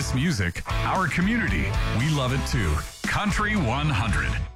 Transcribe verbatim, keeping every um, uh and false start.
this music, our community, we love it too. Country one hundred.